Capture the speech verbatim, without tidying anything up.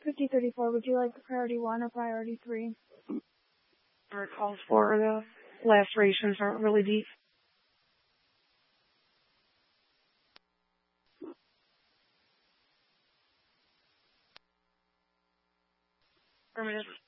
fifty thirty-four, would you like priority one or priority three? Or it calls for the lacerations aren't really deep. Affirmative.